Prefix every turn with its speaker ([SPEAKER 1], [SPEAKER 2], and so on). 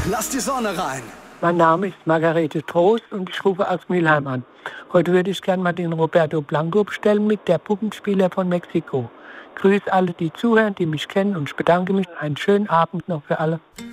[SPEAKER 1] Lass die Sonne rein.
[SPEAKER 2] Mein Name ist Margarete Trost und ich rufe aus Mülheim an. Heute würde ich gerne mal den Roberto Blanco bestellen mit der Puppenspieler von Mexiko. Grüß alle, die zuhören, die mich kennen und ich bedanke mich. Einen schönen Abend noch für alle.